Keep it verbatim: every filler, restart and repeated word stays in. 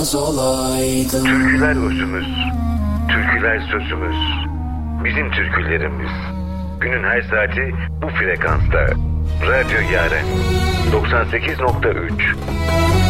yaşamaz olaydım. Türküler özümüz, türküler sözümüz, bizim türkülerimiz. Günün her saati bu frekansta. Radyo Yaren doksan sekiz nokta üç.